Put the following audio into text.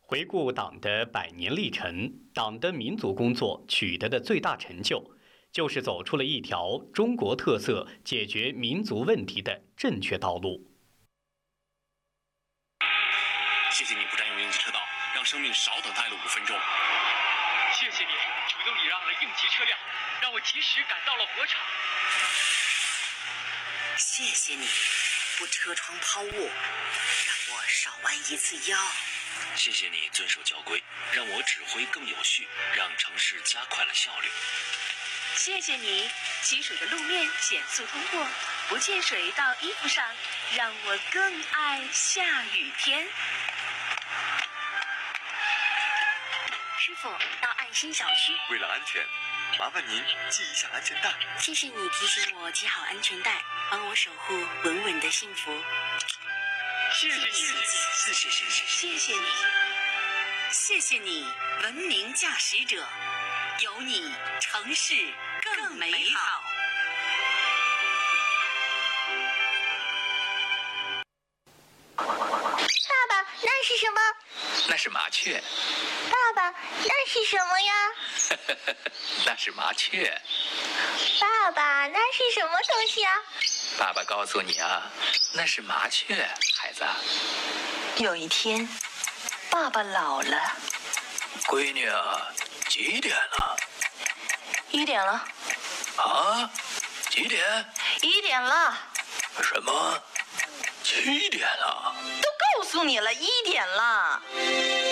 回顾党的100年历程，党的民族工作取得的最大成就，就是走出了一条中国特色解决民族问题的正确道路。 谢谢你不占用应急车道，让生命少等待了5分钟。 谢谢你主动礼让了应急车辆，让我及时赶到了火场。 谢谢你不车窗抛物，让我少弯一次腰。 谢谢你遵守交规，让我指挥更有序，让城市加快了效率。 谢谢你积水的路面减速通过，不溅水到衣服上，让我更爱下雨天。 师傅，到爱心小区。 为了安全，麻烦您系一下安全带。 谢谢你提醒我系好安全带，帮我守护稳稳的幸福。 谢谢你， 谢谢你，文明驾驶者，有你城市更美好。 爸爸，那是什么？ 那是麻雀。 爸爸，那是什么呀？ 那是麻雀。 爸爸，那是什么东西啊？ 爸爸告诉你啊，那是麻雀，孩子。 有一天，爸爸老了。 闺女啊，几点了 ？1点了。 啊？几点 ？1点了。 什么？7点了？ 都告诉你了，1点了。